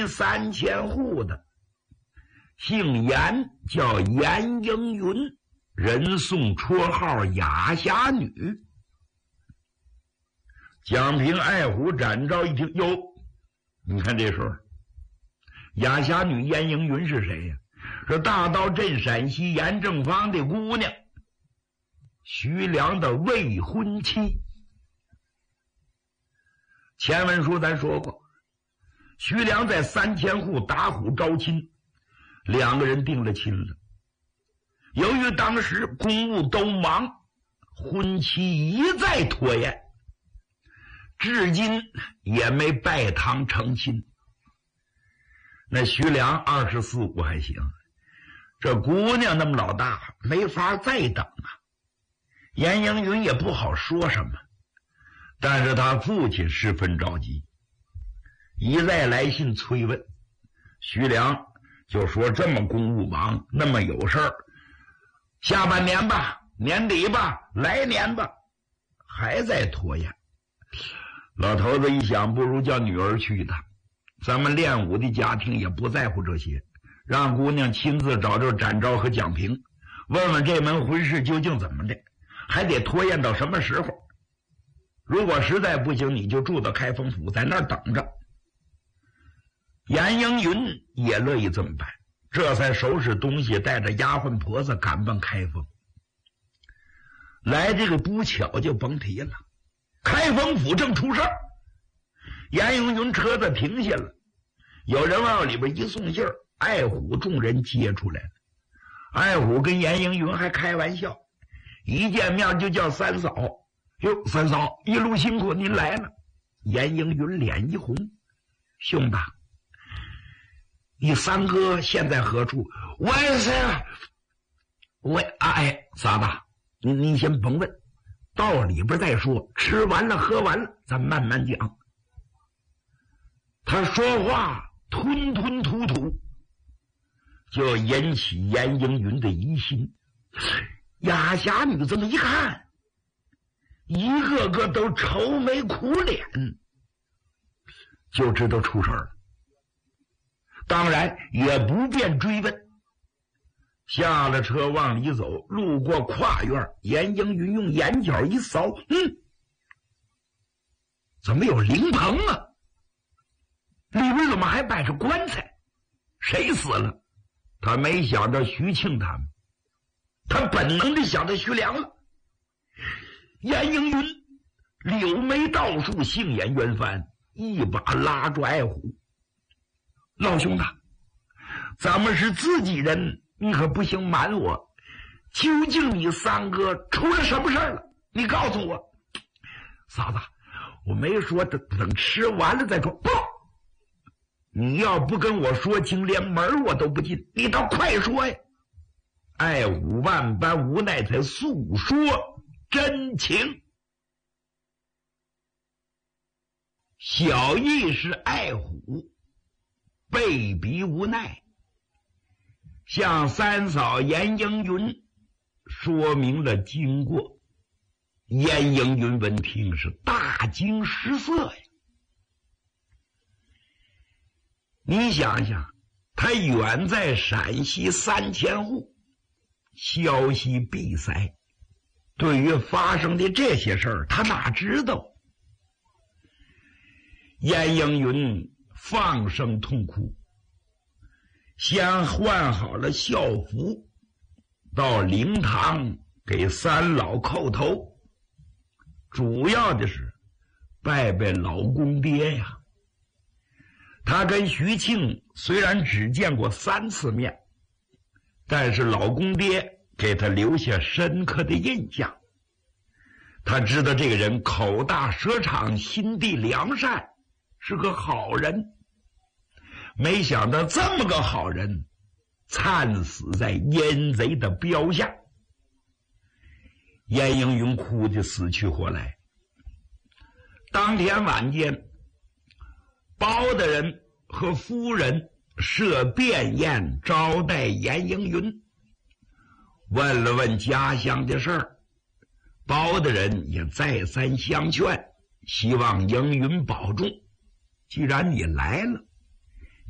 西3000户的，姓严，叫严英云，人送绰号哑侠女。蒋平、爱虎、展昭一听，哟，你看这时候哑侠女严英云是谁呀？是大刀镇陕西严正方的姑娘，徐良的未婚妻。前文书咱说过，徐良在3000户打虎招亲，2个人定了亲了。由于当时公务都忙，婚期一再拖延，至今也没拜堂成亲。那徐良24、25还行，这姑娘那么老大，没法再等啊。严英云也不好说什么，但是他父亲十分着急，一再来信催问。徐良就说这么公务忙，那么有事儿，下半年吧，年底吧，来年吧，还在拖延。老头子一想，不如叫女儿去一趟，咱们练武的家庭也不在乎这些，让姑娘亲自找着展昭和蒋平，问问这门婚事究竟怎么的，还得拖延到什么时候。如果实在不行，你就住到开封府，在那儿等着。严英云也乐意这么办，这才收拾东西，带着丫鬟婆子赶奔开封。来这个不巧就甭提了，开封府正出事儿，严英云车子停下了，有人往里边一送信儿，爱虎众人接出来了。爱虎跟严英云还开玩笑，一见面就叫三嫂。哟，三嫂一路辛苦，您来了。严英云脸一红，兄弟，你三哥现在何处？嫂子，你先甭问，到里边再说，吃完了喝完了咱慢慢讲。他说话吞吞吐吐，就引起严英云的疑心。哑侠女这么一看，一个个都愁眉苦脸，就知道出事了。当然也不便追问，下了车往里走，路过跨院，严英云用眼角一扫，怎么有灵棚啊？里边怎么还摆着棺材？谁死了？他没想着徐庆他们，他本能地想着徐良了。严英云柳眉倒竖，杏眼圆翻，一把拉住爱虎：“老兄弟，咱们是自己人，你可不行瞒我，究竟你三哥出了什么事了？你告诉我。”嫂子，我没说，等吃完了再说。不，你要不跟我说清，连门我都不进，你倒快说呀！爱虎万般无奈，才诉说真情。小义是爱虎被逼无奈，向三嫂严英云说明了经过。严英云闻听是大惊失色呀。你想想，他远在陕西3000户，消息闭塞，对于发生的这些事儿，他哪知道？严英云放声痛哭，先换好了校服，到灵堂给三老叩头，主要的是拜拜老公爹呀。他跟徐庆虽然只见过3次面，但是老公爹给他留下深刻的印象。他知道这个人口大舌长，心地良善，是个好人。没想到这么个好人惨死在阴贼的镖下。严英云哭得死去活来。当天晚间，包大人和夫人设便宴招待严英云，问了问家乡的事儿。包大人也再三相劝，希望英云保重，既然你来了，